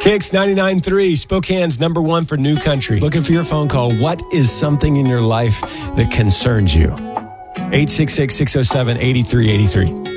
Kicks 99.3, Spokane's number one for new country. Looking for your phone call. What is something in your life that concerns you? 866-607-8383.